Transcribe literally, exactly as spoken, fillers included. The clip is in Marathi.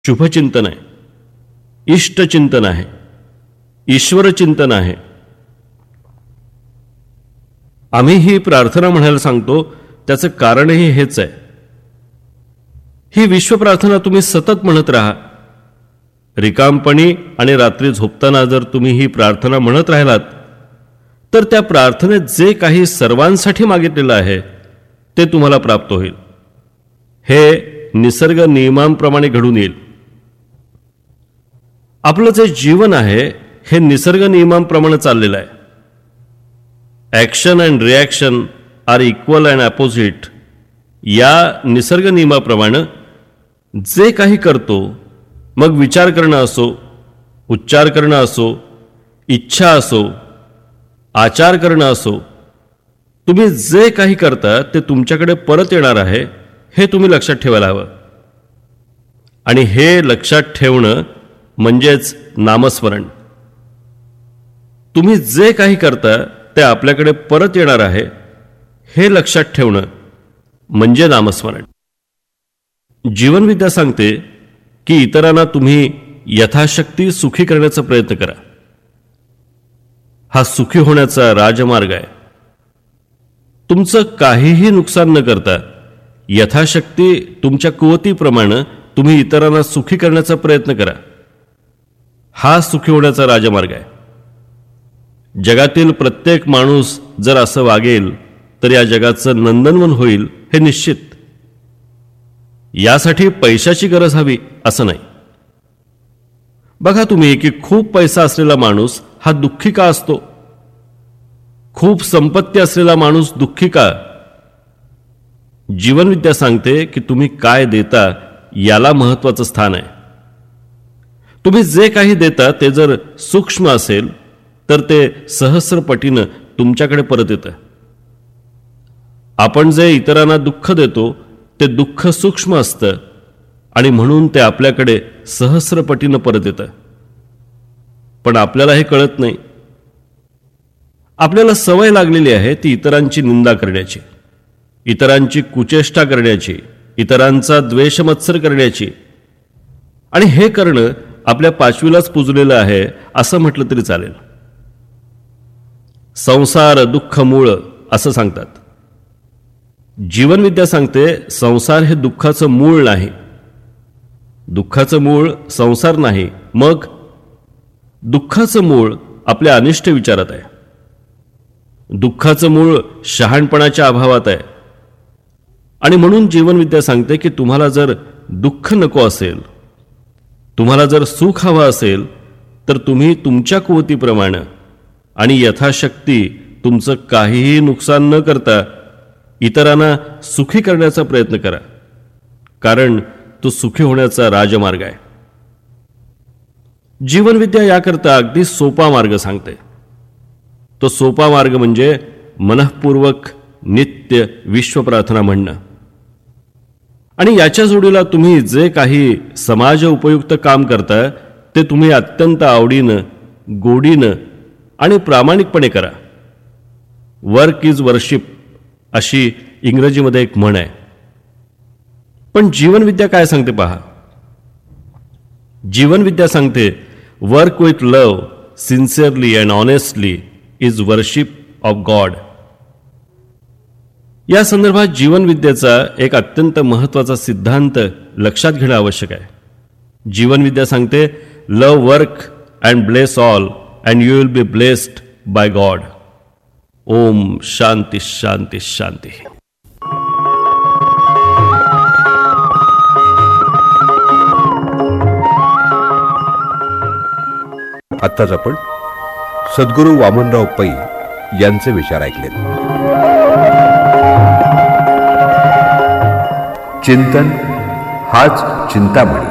शुभचिंतन आहे, इष्टचिंतन आहे, ईश्वरचिंतन आहे. आम्ही ही प्रार्थना म्हणायला सांगतो त्याचं कारणही हेच आहे. ही विश्वप्रार्थना तुम्ही सतत म्हणत राहा. रिकामपणी आणि रात्री झोपताना जर तुम्ही ही प्रार्थना म्हणत राहिलात तर त्या प्रार्थनेत जे काही सर्वांसाठी मागितलेलं आहे ते तुम्हाला प्राप्त होईल. हे निसर्ग नियमांप्रमाणे घडून येईल. आपलं जे जीवन आहे हे निसर्ग नियमांप्रमाणे चाललेलं आहे. Action and reaction R equal and opposite. या निसर्ग नियमाप्रमाणे जे काही करतो, मग विचार करणं असो, उच्चार करणं असो, इच्छा असो, आचार करणं असो, तुम्ही जे काही करता ते तुमच्याकडे परत येणार आहे हे तुम्ही लक्षात ठेवायला हवं. आणि हे लक्षात ठेवणं म्हणजेच नामस्मरण. तुम्ही जे काही करता ते आपल्याकडे परत येणार आहे हे लक्षात ठेवणं म्हणजे नामस्मरण. जीवनविद्या सांगते की इतरांना तुम्ही यथाशक्ती सुखी करण्याचा प्रयत्न करा. हा सुखी होण्याचा राजमार्ग आहे. तुमचं काहीही नुकसान न करता यथाशक्ती तुमच्या कुवतीप्रमाणे तुम्ही इतरांना सुखी करण्याचा प्रयत्न करा. हा सुखी होण्याचा राजमार्ग आहे. जगातील प्रत्येक माणूस जर असं वागेल तर या जगाचं नंदनवन होईल हे निश्चित. यासाठी पैशाची गरज हवी असं नाही. बघा तुम्ही की खूप पैसा असलेला माणूस हा दुःखी का असतो? खूप संपत्ती असलेला माणूस दुःखी का? जीवनविद्या सांगते की तुम्ही काय देता याला महत्वाचं स्थान आहे. तुम्ही जे काही देता ते जर सूक्ष्म असेल तर ते सहस्रपटीनं तुमच्याकडे परत येतं. आपण जे इतरांना दुःख देतो ते दुःख सूक्ष्म असतं आणि म्हणून ते आपल्याकडे सहस्रपटीनं परत येतं. पण आपल्याला हे कळत नाही. आपल्याला सवय लागलेली आहे ती इतरांची निंदा करण्याची, इतरांची कुचेष्टा करण्याची, इतरांचा द्वेषमत्सर करण्याची. आणि हे करणं आपल्या पाचवीलाच पुजलेलं आहे असं म्हटलं तरी चालेल. संसार दुःख मूळ असं सांगतात. जीवनविद्या सांगते संसार हे दुःखाचं मूळ नाही. दुःखाचं मूळ संसार नाही. मग दुःखाचं मूळ आपल्या अनिष्ट विचारात आहे. दुःखाचं मूळ शहाणपणाच्या अभावात आहे. आणि म्हणून जीवनविद्या सांगते की तुम्हाला जर दुःख नको असेल, तुम्हाला जर सुख हवं असेल तर तुम्ही तुमच्या कुवतीप्रमाणे आणि यथाशक्ती तुमचं काहीही नुकसान न करता इतरांना सुखी करण्याचा प्रयत्न करा. कारण तो सुखी होण्याचा राजमार्ग आहे. जीवनविद्या याकरता अगदी सोपा मार्ग सांगते. तो सोपा मार्ग म्हणजे मनःपूर्वक नित्य विश्वप्रार्थना म्हणणं. आणि याच्या जोडीला तुम्ही जे काही समाज उपयुक्त काम करता ते तुम्ही अत्यंत आवडीनं, गोडीनं आणि प्रामाणिकपणे करा. वर्क इज वर्शिप अशी इंग्रजीमध्ये एक म्हण आहे. पण जीवनविद्या काय सांगते पहा. जीवनविद्या सांगते work with love sincerely and honestly is worship of God. या संदर्भात जीवनविद्येचा एक अत्यंत महत्वाचा सिद्धांत लक्षात घेणं आवश्यक आहे. जीवनविद्या सांगते लव work and bless all and you will be blessed bye God. Om Shanti शांती शांती. आत्ताच आपण सद्गुरू वामनराव पै यांचे विचार ऐकले. चिंतन हाच चिंतामणी.